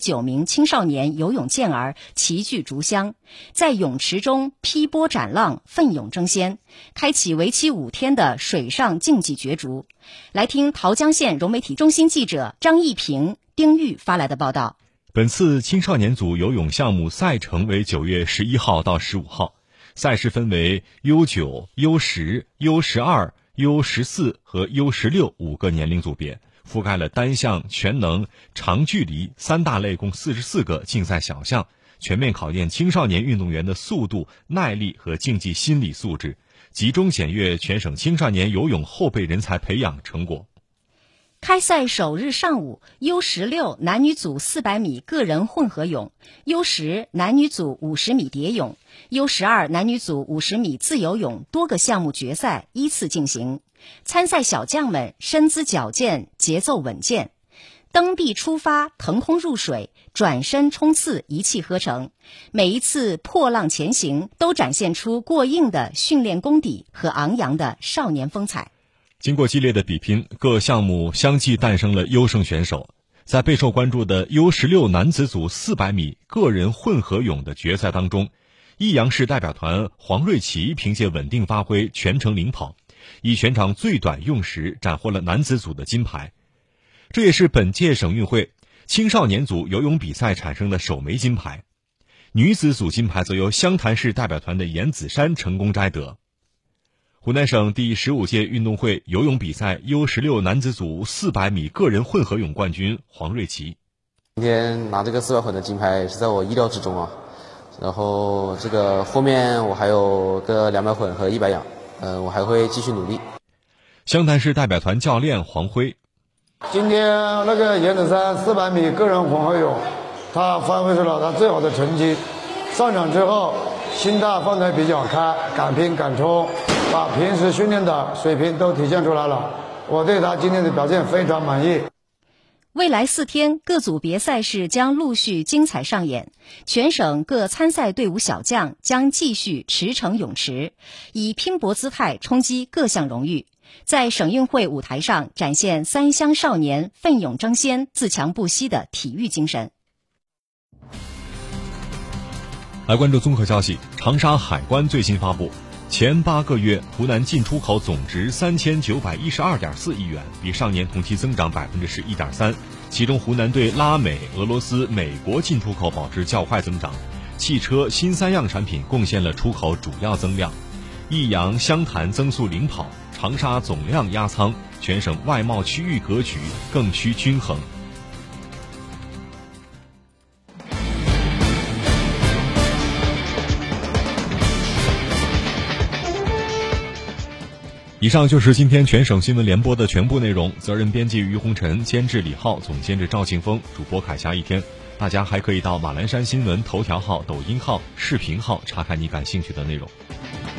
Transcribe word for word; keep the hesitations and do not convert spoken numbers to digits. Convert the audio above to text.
九名青少年游泳健儿齐聚竹乡，在泳池中劈波斩浪，奋勇争先，开启为期五天的水上竞技角逐。来听桃江县融媒体中心记者张一平、丁玉发来的报道。 本次青少年组游泳项目赛程为九月十一号到十五号，赛事分为 U 九、U 十、U 十二、U 十四和 U 十六五个年龄组别，覆盖了单项、全能、长距离三大类共四十四个竞赛小项，全面考验青少年运动员的速度、耐力和竞技心理素质，集中检阅全省青少年游泳后备人才培养成果。 开赛首日上午 U 十六 男女组四百米个人混合泳， U 十 男女组五十米蝶泳， U 十二 男女组五十米自由泳多个项目决赛依次进行。参赛小将们身姿矫健，节奏稳健，登地出发，腾空入水，转身冲刺，一气呵成。每一次破浪前行都展现出过硬的训练功底和昂扬的少年风采。 经过激烈的比拼，各项目相继诞生了优胜选手。在备受关注的 U 十六 男子组四百米个人混合泳的决赛当中，益阳市代表团黄瑞奇凭借稳定发挥全程领跑，以全场最短用时斩获了男子组的金牌。这也是本届省运会青少年组游泳比赛产生的首枚金牌。女子组金牌则由湘潭市代表团的严子珊成功摘得。湖南省第十五届运动会游泳比赛 U 十六 男子组四百米个人混合泳冠军黄瑞奇。 今天拿这个四百混的金牌是在我意料之中啊，然后这个后面我还有个两百混和一百氧，嗯、呃，我还会继续努力。 湘潭市代表团教练黄辉， 今天那个严子珊四百米个人混合泳，他发挥出了他最好的成绩。上场之后，心态放得比较开，敢拼敢冲，把平时训练的水平都体现出来了。我对他今天的表现非常满意。 未来四天，各组别赛事将陆续精彩上演，全省各参赛队伍小将将继续驰骋泳池，以拼搏姿态冲击各项荣誉，在省运会舞台上展现三乡少年奋勇争先、自强不息的体育精神。 来关注综合消息，长沙海关最新发布，前八个月湖南进出口总值三千九百一十二点四亿元，比上年同期增长百分之十一点三。其中，湖南对拉美、俄罗斯、美国进出口保持较快增长，汽车、新三样产品贡献了出口主要增量。益阳、湘潭增速领跑，长沙总量压舱，全省外贸区域格局更趋均衡。以上就是今天全省新闻联播的全部内容，责任编辑于红尘，监制李浩，总监制赵庆峰，主播凯霞一天。大家还可以到马栏山新闻头条号、抖音号、视频号查看你感兴趣的内容。